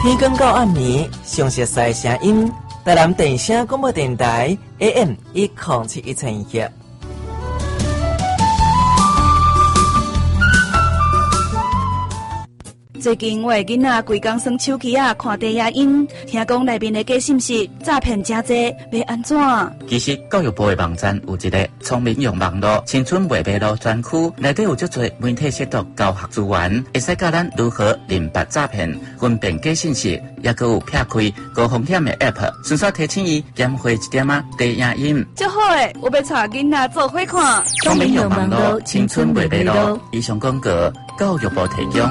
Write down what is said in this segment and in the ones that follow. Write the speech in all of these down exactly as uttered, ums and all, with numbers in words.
天光到暗暝，详细赛声音，台南电声广播电台 A M 一零七一千赫。 最近我的囡仔规工耍手机啊，看低影音，听讲内面的假信息诈骗真多，要安怎？ 其实教育部的网站有一个聪明用网络青春未迷路专区，内底有足多媒体识读教学资源，会使教咱如何认别诈骗、分辨假信息，也佮有撇开高风险的 App， 顺续提醒伊减花一点啊低影音。 真好诶，我要带囡仔做伙看。 聪明用网络青春未迷路，以上广告教育部提供。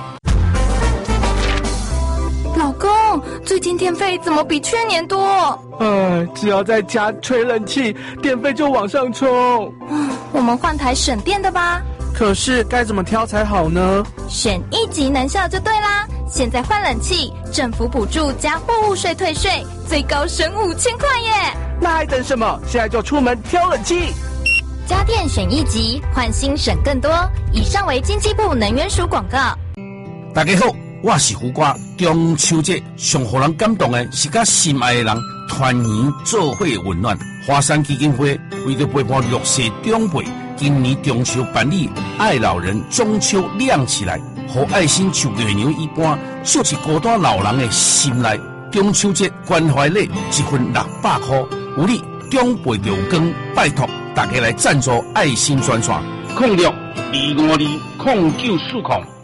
老公，最近电费怎么比去年多？ 唉，只要在家吹冷气，电费就往上冲。 我们换台省电的吧。 可是该怎么挑才好呢？ 选一级能效就对啦！现在换冷气，政府补助加货物税退税，最高省五千块耶！ 那还等什么？现在就出门挑冷气。 家电选一级，换新省更多。以上为经济部能源署广告。 大家好。我是胡瓜，中秋节上互人感动的是甲心爱的人团圆做伙温暖。华山基金会为着陪伴弱势长辈，今年中秋办理爱老人中秋亮起来，和爱心像月娘一般，照进孤单老人的心内。中秋节关怀礼一份六百块，有你长辈就光，拜托大家来赞助爱心专线，零六二五二零九四零。